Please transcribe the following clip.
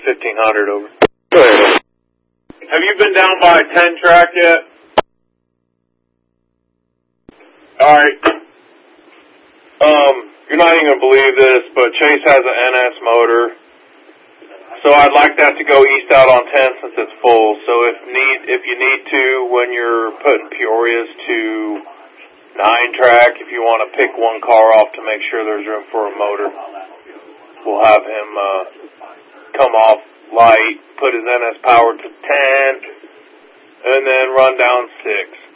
1500 over. Have you been down by 10 track yet? Alright. You're not even going to believe this, but Chase has an NS motor. So I'd like that to go east out on 10 since it's full. So if you need to, when you're putting Peorias to 9 track, if you want to pick one car off to make sure there's room for a motor, we'll have him come off light, put his NS power to 10, and then run down 6.